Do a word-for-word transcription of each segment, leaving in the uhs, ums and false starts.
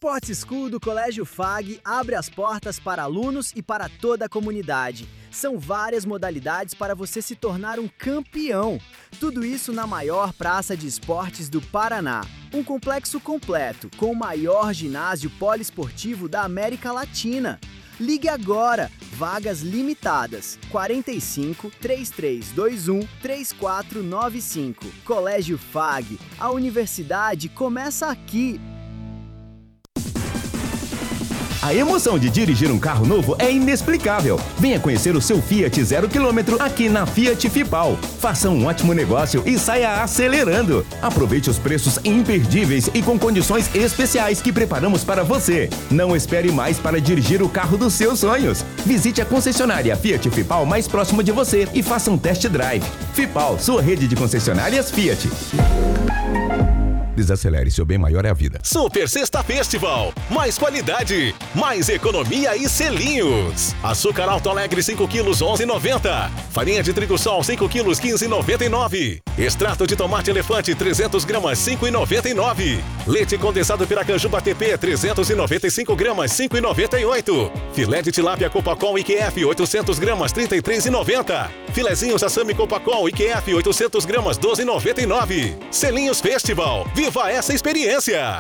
Sports School do Colégio F A G abre as portas para alunos e para toda a comunidade. São várias modalidades para você se tornar um campeão. Tudo isso na maior praça de esportes do Paraná. Um complexo completo, com o maior ginásio poliesportivo da América Latina. Ligue agora, vagas limitadas, quarenta e cinco, trinta e três vinte e um, trinta e quatro noventa e cinco. Colégio F A G, a universidade começa aqui. A emoção de dirigir um carro novo é inexplicável. Venha conhecer o seu Fiat zero quilômetro aqui na Fiat Fipal. Faça um ótimo negócio e saia acelerando. Aproveite os preços imperdíveis e com condições especiais que preparamos para você. Não espere mais para dirigir o carro dos seus sonhos. Visite a concessionária Fiat Fipal mais próxima de você e faça um test drive. Fipal, sua rede de concessionárias Fiat. Desacelere, seu bem maior é a vida. Super Sexta Festival. Mais qualidade, mais economia e selinhos. Açúcar Alto Alegre cinco quilos, onze reais e noventa centavos. Farinha de trigo Sol cinco quilos, quinze reais e noventa e nove centavos. Extrato de tomate elefante trezentas gramas, cinco reais e noventa e nove centavos. Leite condensado Piracanjuba T P trezentas e noventa e cinco gramas, cinco reais e noventa e oito centavos. Filé de tilápia Copacol I Q F oitocentas gramas, trinta e três reais e noventa centavos. Filezinho Sassami Copacol I Q F oitocentas gramas, doze reais e noventa e nove centavos. Selinhos Festival. Viva essa experiência!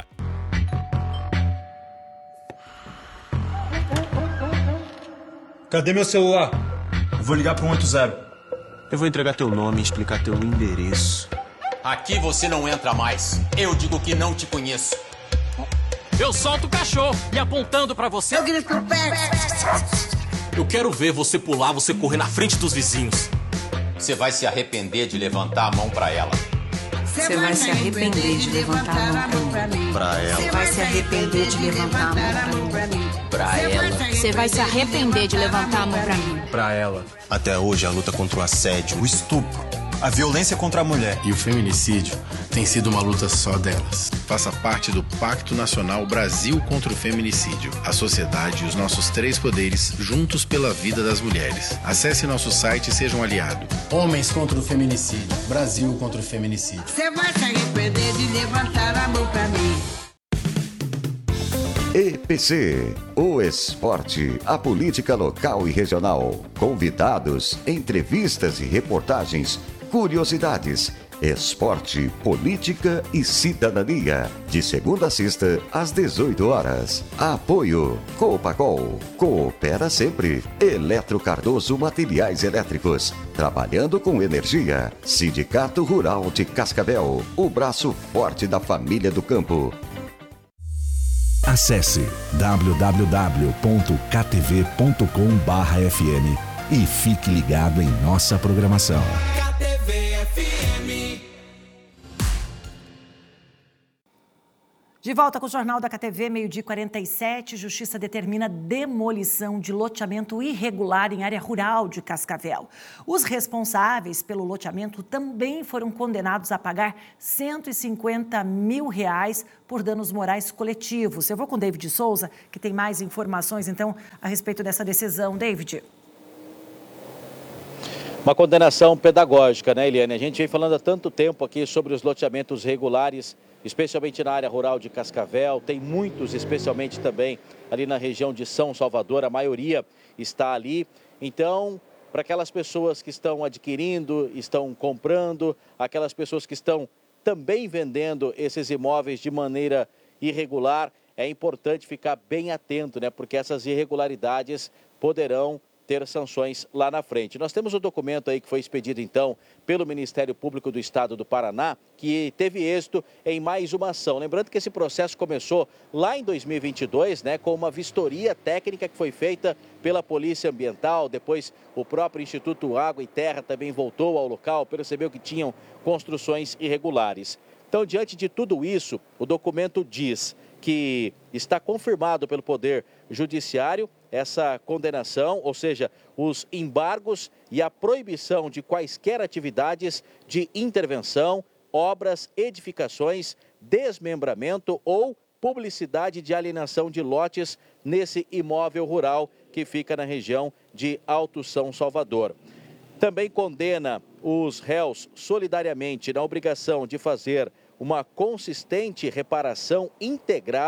Cadê meu celular? Vou ligar para um oito zero. Eu vou entregar teu nome e explicar teu endereço. Aqui você não entra mais. Eu digo que não te conheço. Eu solto o cachorro e apontando pra você... Eu grito pro pé. Eu quero ver você pular, você correr na frente dos vizinhos. Você vai se arrepender de levantar a mão pra ela. Você vai se arrepender de levantar a mão pra mim. Pra ela. Você vai se arrepender de levantar a mão pra mim. Pra ela. Você vai se arrepender de levantar a mão pra mim. Pra ela. Até hoje a luta contra o assédio, o estupro, a violência contra a mulher e o feminicídio tem sido uma luta só delas. Faça parte do Pacto Nacional Brasil contra o Feminicídio. A sociedade e os nossos três poderes juntos pela vida das mulheres. Acesse nosso site e seja um aliado. Homens contra o feminicídio. Brasil contra o feminicídio. Você vai se arrepender de levantar a mão pra mim. E P C, o esporte, a política local e regional, convidados, entrevistas e reportagens, curiosidades, esporte, política e cidadania, de segunda a sexta às dezoito horas. Apoio Copacol, coopera sempre. Eletro Cardoso Materiais Elétricos, trabalhando com energia. Sindicato Rural de Cascavel, o braço forte da família do campo. Acesse w w w ponto k t v ponto com barra f m e fique ligado em nossa programação. K T V F M. De volta com o Jornal da K T V, meio-dia e quarenta e sete, Justiça determina demolição de loteamento irregular em área rural de Cascavel. Os responsáveis pelo loteamento também foram condenados a pagar cento e cinquenta mil reais por danos morais coletivos. Eu vou com o David Souza, que tem mais informações, então, a respeito dessa decisão. David. Uma condenação pedagógica, né, Eliane? A gente vem falando há tanto tempo aqui sobre os loteamentos regulares, especialmente na área rural de Cascavel. Tem muitos, especialmente também ali na região de São Salvador, a maioria está ali. Então, para aquelas pessoas que estão adquirindo, estão comprando, aquelas pessoas que estão também vendendo esses imóveis de maneira irregular, é importante ficar bem atento, né? Porque essas irregularidades poderão ter sanções lá na frente. Nós temos o documento aí que foi expedido, então, pelo Ministério Público do Estado do Paraná, que teve êxito em mais uma ação. Lembrando que esse processo começou lá em dois mil e vinte e dois, né, com uma vistoria técnica que foi feita pela Polícia Ambiental. Depois, o próprio Instituto Água e Terra também voltou ao local, percebeu que tinham construções irregulares. Então, diante de tudo isso, o documento diz que está confirmado pelo Poder Judiciário essa condenação, ou seja, os embargos e a proibição de quaisquer atividades de intervenção, obras, edificações, desmembramento ou publicidade de alienação de lotes nesse imóvel rural que fica na região de Alto São Salvador. Também condena os réus solidariamente na obrigação de fazer uma consistente reparação integral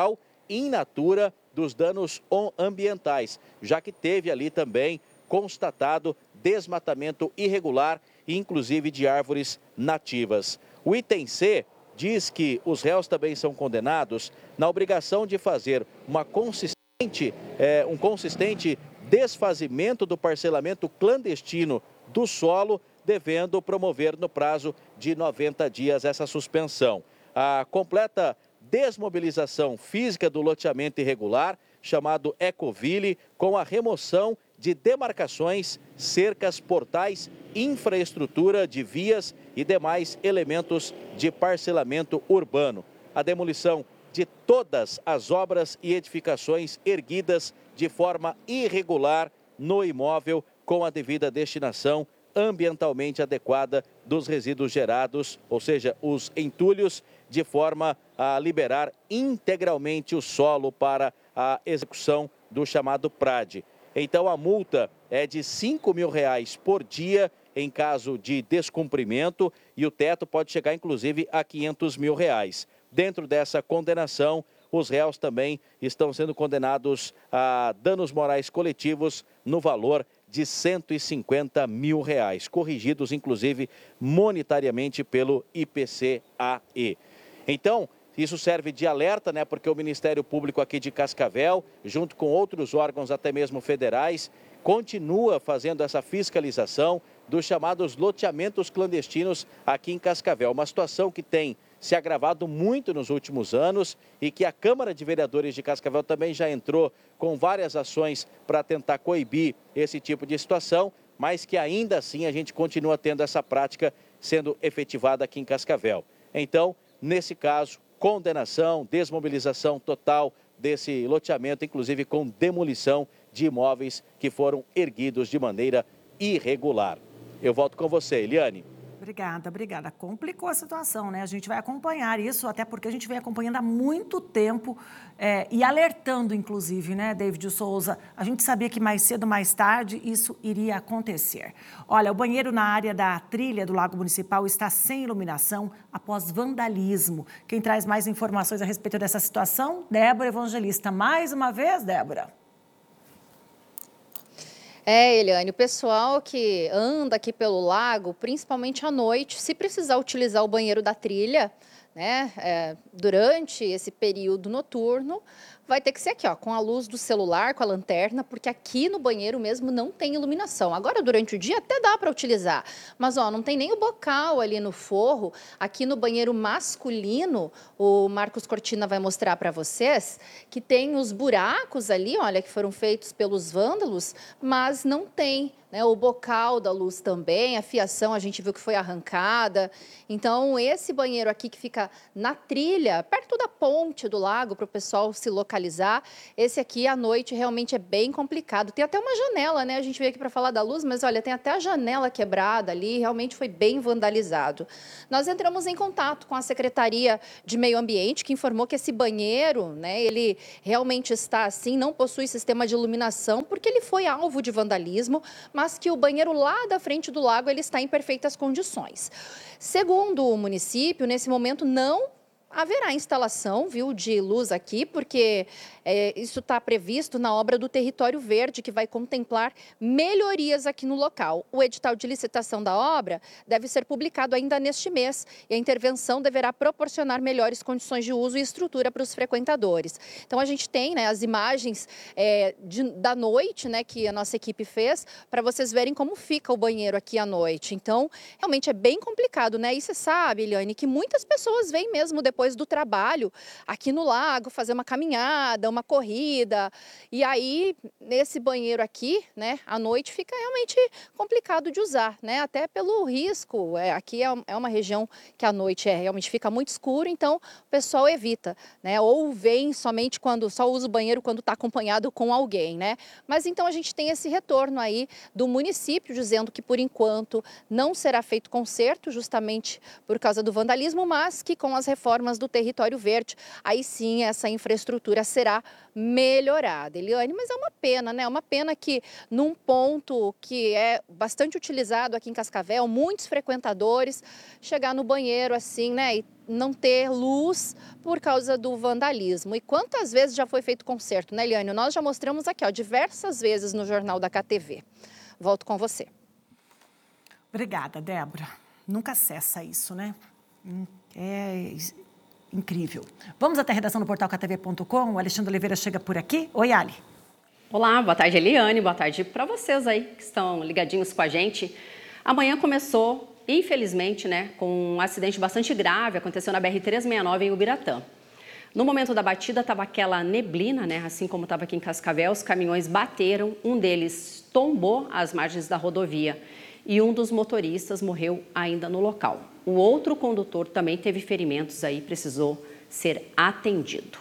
in natura dos danos ambientais, já que teve ali também constatado desmatamento irregular, inclusive de árvores nativas. O item C diz que os réus também são condenados na obrigação de fazer uma consistente, é, um consistente desfazimento do parcelamento clandestino do solo, devendo promover no prazo de noventa dias essa suspensão. A completa desmobilização física do loteamento irregular, chamado Ecoville, com a remoção de demarcações, cercas, portais, infraestrutura de vias e demais elementos de parcelamento urbano. A demolição de todas as obras e edificações erguidas de forma irregular no imóvel, com a devida destinação ambientalmente adequada dos resíduos gerados, ou seja, os entulhos, de forma a liberar integralmente o solo para a execução do chamado P R A D. Então, a multa é de cinco mil reais por dia em caso de descumprimento e o teto pode chegar, inclusive, a quinhentos mil reais. Dentro dessa condenação, os réus também estão sendo condenados a danos morais coletivos no valor de cento e cinquenta mil reais, corrigidos, inclusive, monetariamente pelo I P C A E. Então, isso serve de alerta, né, porque o Ministério Público aqui de Cascavel, junto com outros órgãos, até mesmo federais, continua fazendo essa fiscalização dos chamados loteamentos clandestinos aqui em Cascavel. Uma situação que tem se agravado muito nos últimos anos e que a Câmara de Vereadores de Cascavel também já entrou com várias ações para tentar coibir esse tipo de situação, mas que ainda assim a gente continua tendo essa prática sendo efetivada aqui em Cascavel. Então, nesse caso, condenação, desmobilização total desse loteamento, inclusive com demolição de imóveis que foram erguidos de maneira irregular. Eu volto com você, Eliane. Obrigada, obrigada. Complicou a situação, né? A gente vai acompanhar isso, até porque a gente vem acompanhando há muito tempo é, e alertando, inclusive, né, David Souza? A gente sabia que mais cedo ou mais tarde isso iria acontecer. Olha, o banheiro na área da trilha do Lago Municipal está sem iluminação após vandalismo. Quem traz mais informações a respeito dessa situação? Débora Evangelista. Mais uma vez, Débora. É, Eliane, o pessoal que anda aqui pelo lago, principalmente à noite, se precisar utilizar o banheiro da trilha, né, é, durante esse período noturno, vai ter que ser aqui, ó, com a luz do celular, com a lanterna, porque aqui no banheiro mesmo não tem iluminação. Agora, durante o dia, até dá para utilizar, mas ó, não tem nem o bocal ali no forro. Aqui no banheiro masculino, o Marcos Cortina vai mostrar para vocês que tem os buracos ali, olha, que foram feitos pelos vândalos, mas não tem, né, o bocal da luz também, a fiação a gente viu que foi arrancada. Então, esse banheiro aqui que fica na trilha, perto da ponte do lago, para o pessoal se localizar, esse aqui à noite realmente é bem complicado. Tem até uma janela, né? A gente veio aqui para falar da luz, mas olha, tem até a janela quebrada ali, realmente foi bem vandalizado. Nós entramos em contato com a Secretaria de Meio Ambiente, que informou que esse banheiro, né, ele realmente está assim, não possui sistema de iluminação, porque ele foi alvo de vandalismo, mas que o banheiro lá da frente do lago ele está em perfeitas condições. Segundo o município, nesse momento não haverá instalação, viu, de luz aqui, porque é, isso está previsto na obra do Território Verde, que vai contemplar melhorias aqui no local. O edital de licitação da obra deve ser publicado ainda neste mês e a intervenção deverá proporcionar melhores condições de uso e estrutura para os frequentadores. Então, a gente tem, né, as imagens é, de, da noite, né, que a nossa equipe fez, para vocês verem como fica o banheiro aqui à noite. Então, realmente é bem complicado, né? E você sabe, Eliane, que muitas pessoas vêm mesmo depois Depois do trabalho, aqui no lago, fazer uma caminhada, uma corrida. E aí, nesse banheiro aqui, né, à noite fica realmente complicado de usar, né? Até pelo risco. É, aqui é, é uma região que à noite é, realmente fica muito escuro, então o pessoal evita, né? Ou vem somente quando, só usa o banheiro quando está acompanhado com alguém, né? Mas então a gente tem esse retorno aí do município, dizendo que por enquanto não será feito conserto, justamente por causa do vandalismo, mas que com as reformas zonas do território verde. Aí sim essa infraestrutura será melhorada. Eliane, mas é uma pena, né? É uma pena que num ponto que é bastante utilizado aqui em Cascavel, muitos frequentadores, chegar no banheiro assim, né? E não ter luz por causa do vandalismo. E quantas vezes já foi feito conserto, né, Eliane? Nós já mostramos aqui, ó, diversas vezes no Jornal da K T V. Volto com você. Obrigada, Débora. Nunca cessa isso, né? É incrível. Vamos até a redação do portal K T V ponto com. O Alexandre Oliveira chega por aqui. Oi, Ali. Olá, boa tarde, Eliane. Boa tarde para vocês aí que estão ligadinhos com a gente. Amanhã começou, infelizmente, né, com um acidente bastante grave. Aconteceu na B R trezentos e sessenta e nove em Ubiratã. No momento da batida estava aquela neblina, né, assim como estava aqui em Cascavel. Os caminhões bateram, um deles tombou às margens da rodovia e um dos motoristas morreu ainda no local. O outro condutor também teve ferimentos aí, precisou ser atendido.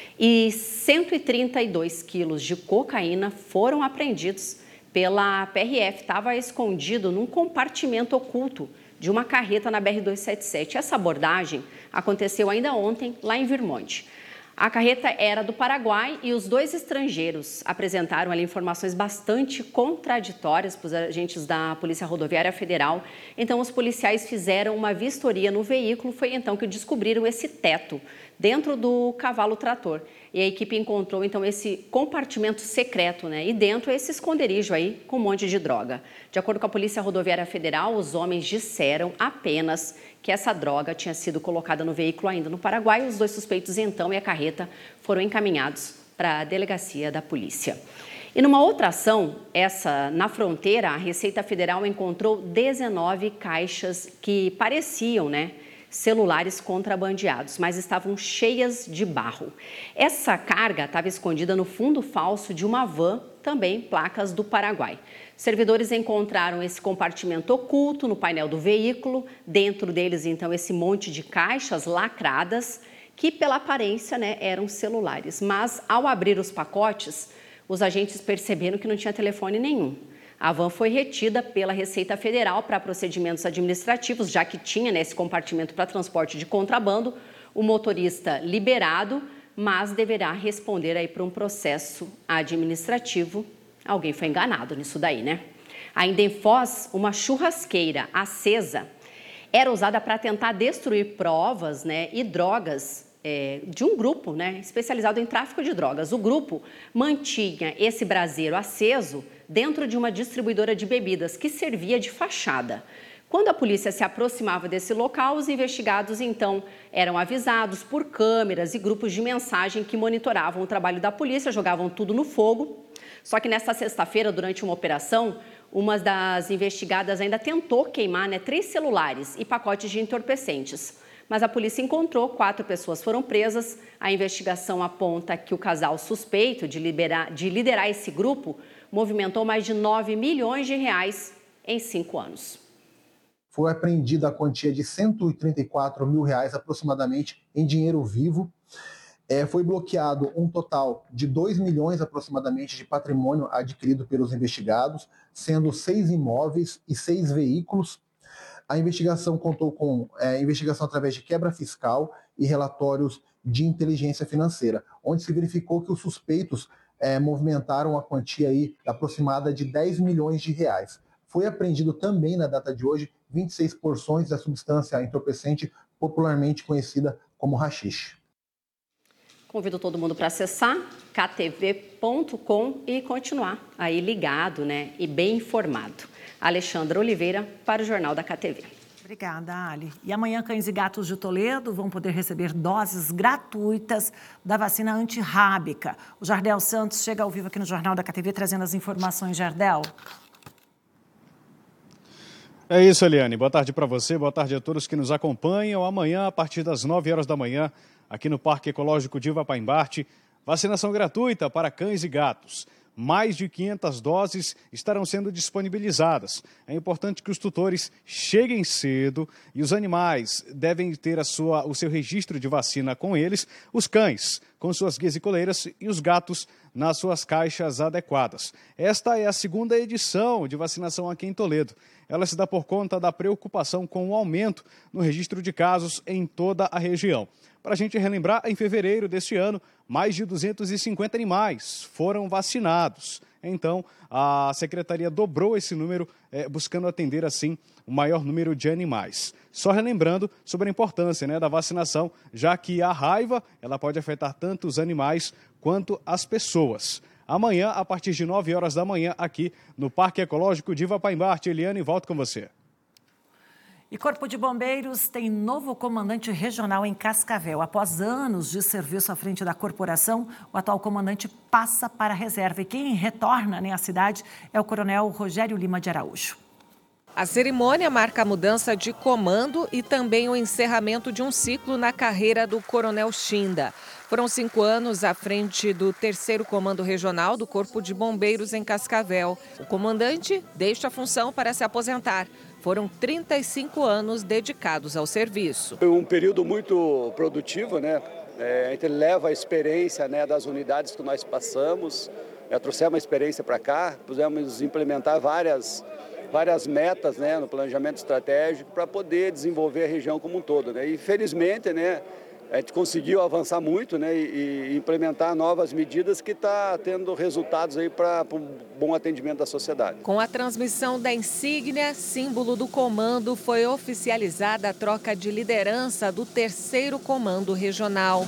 E cento e trinta e dois quilos de cocaína foram apreendidos pela P R F. Estava escondido num compartimento oculto de uma carreta na B R duzentos e setenta e sete. Essa abordagem aconteceu ainda ontem, lá em Virmonte. A carreta era do Paraguai e os dois estrangeiros apresentaram ali informações bastante contraditórias para os agentes da Polícia Rodoviária Federal. Então, os policiais fizeram uma vistoria no veículo. Foi então que descobriram esse teto dentro do cavalo trator. E a equipe encontrou, então, esse compartimento secreto, né? E dentro esse esconderijo aí com um monte de droga. De acordo com a Polícia Rodoviária Federal, os homens disseram apenas que essa droga tinha sido colocada no veículo ainda no Paraguai. Os dois suspeitos, então, e a carreta foram encaminhados para a delegacia da polícia. E numa outra ação, essa na fronteira, a Receita Federal encontrou dezenove caixas que pareciam, né, celulares contrabandeados, mas estavam cheias de barro. Essa carga estava escondida no fundo falso de uma van, também placas do Paraguai. Servidores encontraram esse compartimento oculto no painel do veículo, dentro deles, então, esse monte de caixas lacradas, que pela aparência, né, eram celulares. Mas, ao abrir os pacotes, os agentes perceberam que não tinha telefone nenhum. A van foi retida pela Receita Federal para procedimentos administrativos, já que tinha nesse compartimento para transporte de contrabando. O motorista liberado, mas deverá responder aí para um processo administrativo. Alguém foi enganado nisso daí, né? Ainda em Foz, uma churrasqueira acesa era usada para tentar destruir provas, né, e drogas é, de um grupo, né, especializado em tráfico de drogas. O grupo mantinha esse braseiro aceso dentro de uma distribuidora de bebidas que servia de fachada. Quando a polícia se aproximava desse local, os investigados, então, eram avisados por câmeras e grupos de mensagem que monitoravam o trabalho da polícia, jogavam tudo no fogo. Só que nesta sexta-feira, durante uma operação, uma das investigadas ainda tentou queimar, né, três celulares e pacotes de entorpecentes. Mas a polícia encontrou, quatro pessoas foram presas. A investigação aponta que o casal suspeito de, liberar, de liderar esse grupo movimentou mais de nove milhões de reais em cinco anos. Foi apreendida a quantia de cento e trinta e quatro mil reais aproximadamente em dinheiro vivo. É, foi bloqueado um total de dois milhões aproximadamente de patrimônio adquirido pelos investigados, sendo seis imóveis e seis veículos. A investigação contou com é, investigação através de quebra fiscal e relatórios de inteligência financeira, onde se verificou que os suspeitos é, movimentaram a quantia aí aproximada de dez milhões de reais. Foi apreendido também na data de hoje vinte e seis porções da substância entorpecente popularmente conhecida como haxixe. Convido todo mundo para acessar K T V ponto com e continuar aí ligado, né, e bem informado. Alexandra Oliveira para o Jornal da K T V. Obrigada, Ali. E amanhã, cães e gatos de Toledo vão poder receber doses gratuitas da vacina antirrábica. O Jardel Santos chega ao vivo aqui no Jornal da K T V trazendo as informações. Jardel. É isso, Eliane. Boa tarde para você, boa tarde a todos que nos acompanham. Amanhã, a partir das nove horas da manhã, aqui no Parque Ecológico de Ivapaimbarte, vacinação gratuita para cães e gatos. Mais de quinhentas doses estarão sendo disponibilizadas. É importante que os tutores cheguem cedo e os animais devem ter a sua, o seu registro de vacina com eles, os cães com suas guias e coleiras e os gatos nas suas caixas adequadas. Esta é a segunda edição de vacinação aqui em Toledo. Ela se dá por conta da preocupação com o aumento no registro de casos em toda a região. Para a gente relembrar, em fevereiro deste ano, mais de duzentos e cinquenta animais foram vacinados. Então, a Secretaria dobrou esse número, eh, buscando atender, assim, o maior número de animais. Só relembrando sobre a importância, né, da vacinação, já que a raiva ela pode afetar tanto os animais quanto as pessoas. Amanhã, a partir de nove horas da manhã, aqui no Parque Ecológico de Ivapaimbarte. Eliane, volto com você. E Corpo de Bombeiros tem novo comandante regional em Cascavel. Após anos de serviço à frente da corporação, o atual comandante passa para a reserva. E quem retorna, né, à cidade é o coronel Rogério Lima de Araújo. A cerimônia marca a mudança de comando e também o encerramento de um ciclo na carreira do coronel Chinda. Foram cinco anos à frente do terceiro Comando Regional do Corpo de Bombeiros em Cascavel. O comandante deixa a função para se aposentar. Foram trinta e cinco anos dedicados ao serviço. Foi um período muito produtivo, né? É, a gente leva a experiência, né, das unidades que nós passamos, é, trouxemos uma experiência para cá, pudemos implementar várias, várias metas, né, no planejamento estratégico para poder desenvolver a região como um todo, né? E felizmente, né, a gente conseguiu avançar muito, né, e, e implementar novas medidas que está tendo resultados aí para um bom atendimento da sociedade. Com a transmissão da insígnia, símbolo do comando, foi oficializada a troca de liderança do terceiro Comando Regional.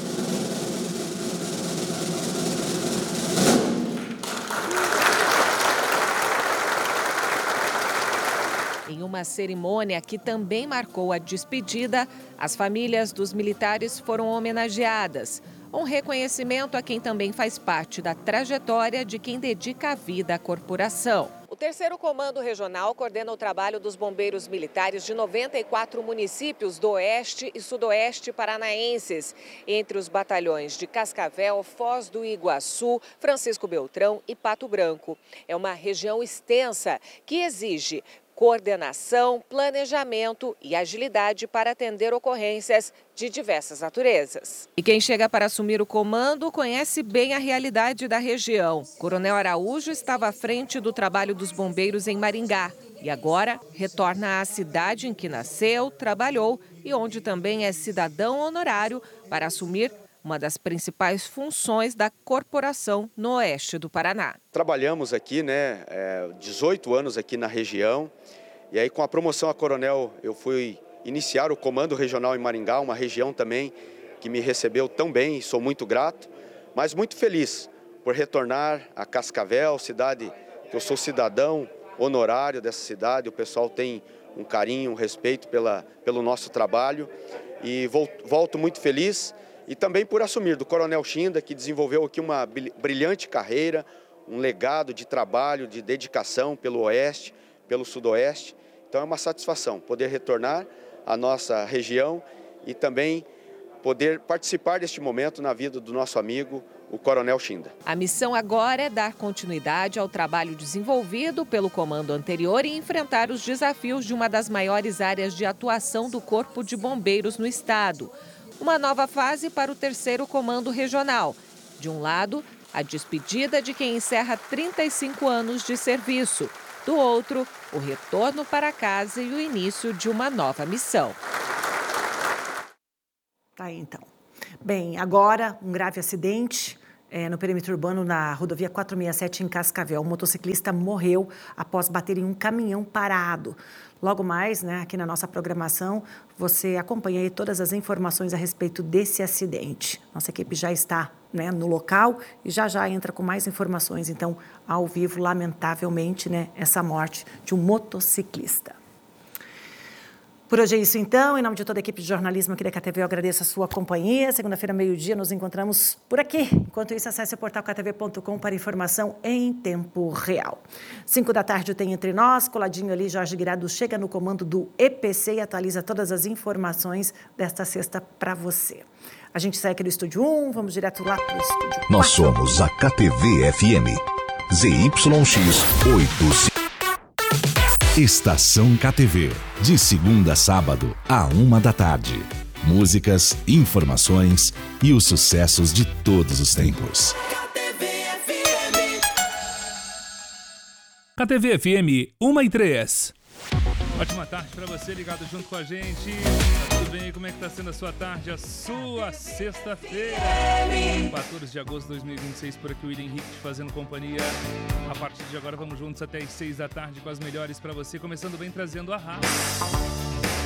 Em uma cerimônia que também marcou a despedida, as famílias dos militares foram homenageadas. Um reconhecimento a quem também faz parte da trajetória de quem dedica a vida à corporação. O terceiro Comando Regional coordena o trabalho dos bombeiros militares de noventa e quatro municípios do oeste e sudoeste paranaenses, entre os batalhões de Cascavel, Foz do Iguaçu, Francisco Beltrão e Pato Branco. É uma região extensa que exige coordenação, planejamento e agilidade para atender ocorrências de diversas naturezas. E quem chega para assumir o comando conhece bem a realidade da região. Coronel Araújo estava à frente do trabalho dos bombeiros em Maringá e agora retorna à cidade em que nasceu, trabalhou e onde também é cidadão honorário para assumir uma das principais funções da corporação no oeste do Paraná. Trabalhamos aqui, né, é, dezoito anos aqui na região, e aí com a promoção a coronel eu fui iniciar o Comando Regional em Maringá, uma região também que me recebeu tão bem, sou muito grato, mas muito feliz por retornar a Cascavel, cidade que eu sou cidadão honorário dessa cidade, o pessoal tem um carinho, um respeito pela, pelo nosso trabalho e volto, volto muito feliz. E também por assumir do coronel Chinda, que desenvolveu aqui uma brilhante carreira, um legado de trabalho, de dedicação pelo oeste, pelo sudoeste. Então é uma satisfação poder retornar à nossa região e também poder participar deste momento na vida do nosso amigo, o coronel Chinda. A missão agora é dar continuidade ao trabalho desenvolvido pelo comando anterior e enfrentar os desafios de uma das maiores áreas de atuação do Corpo de Bombeiros no estado. Uma nova fase para o terceiro Comando Regional. De um lado, a despedida de quem encerra trinta e cinco anos de serviço. Do outro, o retorno para casa e o início de uma nova missão. Tá aí, então. Bem, agora um grave acidente é, no perímetro urbano na rodovia quatrocentos e sessenta e sete em Cascavel. Um motociclista morreu após bater em um caminhão parado. Logo mais, né, aqui na nossa programação, você acompanha aí todas as informações a respeito desse acidente. Nossa equipe já está, né, no local e já já entra com mais informações. Então, ao vivo, lamentavelmente, né, essa morte de um motociclista. Por hoje é isso, então. Em nome de toda a equipe de jornalismo aqui da K T V, eu agradeço a sua companhia. Segunda-feira, meio-dia, nos encontramos por aqui. Enquanto isso, acesse o portal k t v ponto com para informação em tempo real. Cinco da tarde tem Entre Nós. Coladinho ali, Jorge Guirado chega no comando do E P C e atualiza todas as informações desta sexta para você. A gente sai aqui do Estúdio um, vamos direto lá para o Estúdio quatro. Nós somos a K T V F M. Z Y X oito cinco. Estação K T V, de segunda a sábado, à uma da tarde. Músicas, informações e os sucessos de todos os tempos. K T V F M, uma e três. Ótima tarde para você, ligado junto com a gente. Tá tudo bem aí? Como é que tá sendo a sua tarde, a sua sexta-feira? quatorze de agosto de dois mil e vinte e seis, por aqui o William Henrique te fazendo companhia. A partir de agora vamos juntos até as seis da tarde com as melhores para você, começando bem trazendo a rádio.